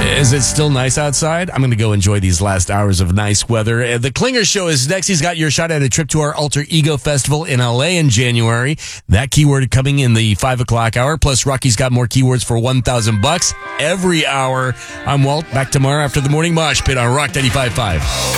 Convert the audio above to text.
Is it still nice outside? I'm going to go enjoy these last hours of nice weather. The Klinger Show is next. He's got your shot at a trip to our Alter Ego Festival in LA in January. That keyword coming in the 5 o'clock hour. Plus, Rocky's got more keywords for $1,000 every hour. I'm Walt. Back tomorrow after the morning mosh pit on Rock 95.5.